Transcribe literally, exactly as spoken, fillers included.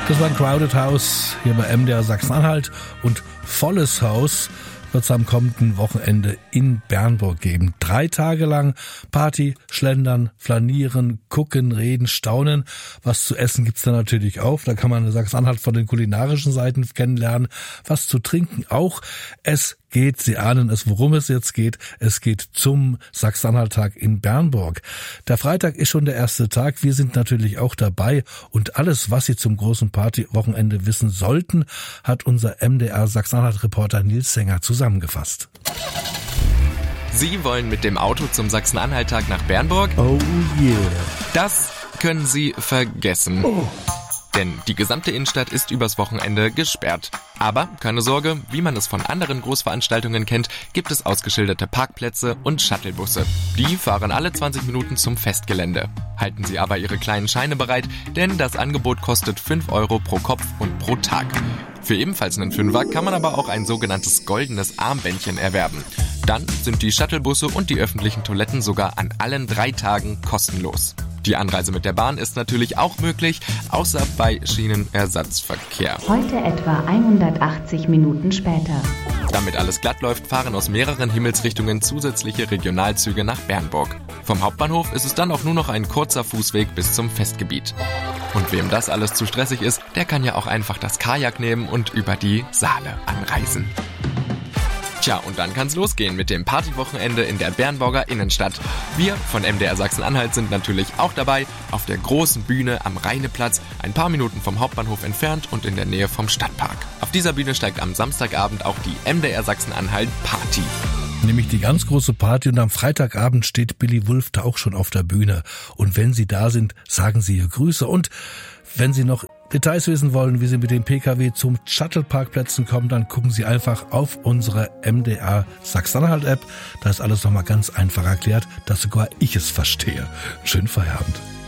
Das war ein Crowded House hier bei M D R Sachsen-Anhalt und volles Haus wird es am kommenden Wochenende in Bernburg geben. Drei Tage lang Party, Schlendern, Flanieren, gucken, reden, staunen. Was zu essen gibt's da natürlich auch. Da kann man Sachsen-Anhalt von den kulinarischen Seiten kennenlernen. Was zu trinken auch. Es geht, Sie ahnen es, worum es jetzt geht. Es geht zum Sachsen-Anhalt-Tag in Bernburg. Der Freitag ist schon der erste Tag. Wir sind natürlich auch dabei. Und alles, was Sie zum großen Partywochenende wissen sollten, hat unser M D R Sachsen-Anhalt-Reporter Nils Sänger zusammengefasst. Sie wollen mit dem Auto zum Sachsen-Anhalt-Tag nach Bernburg? Oh yeah. Das können Sie vergessen. Oh. Denn die gesamte Innenstadt ist übers Wochenende gesperrt. Aber keine Sorge, wie man es von anderen Großveranstaltungen kennt, gibt es ausgeschilderte Parkplätze und Shuttlebusse. Die fahren alle zwanzig Minuten zum Festgelände. Halten Sie aber Ihre kleinen Scheine bereit, denn das Angebot kostet fünf Euro pro Kopf und pro Tag. Für ebenfalls einen Fünfer kann man aber auch ein sogenanntes goldenes Armbändchen erwerben. Dann sind die Shuttlebusse und die öffentlichen Toiletten sogar an allen drei Tagen kostenlos. Die Anreise mit der Bahn ist natürlich auch möglich, außer bei Schienenersatzverkehr. Heute etwa hundertachtzig Minuten später. Damit alles glatt läuft, fahren aus mehreren Himmelsrichtungen zusätzliche Regionalzüge nach Bernburg. Vom Hauptbahnhof ist es dann auch nur noch ein kurzer Fußweg bis zum Festgebiet. Und wem das alles zu stressig ist, der kann ja auch einfach das Kajak nehmen und über die Saale anreisen. Tja, und dann kann's losgehen mit dem Partywochenende in der Bernburger Innenstadt. Wir von M D R Sachsen-Anhalt sind natürlich auch dabei, auf der großen Bühne am Rheineplatz, ein paar Minuten vom Hauptbahnhof entfernt und in der Nähe vom Stadtpark. Auf dieser Bühne steigt am Samstagabend auch die M D R Sachsen-Anhalt Party. Nämlich die ganz große Party, und am Freitagabend steht Billy Wulff da auch schon auf der Bühne. Und wenn Sie da sind, sagen Sie ihr Grüße. Und wenn Sie noch Details wissen wollen, wie Sie mit dem Pkw zum Shuttle-Parkplätzen kommen, dann gucken Sie einfach auf unsere M D R Sachsen-Anhalt-App. Da ist alles nochmal ganz einfach erklärt, dass sogar ich es verstehe. Schönen Feierabend.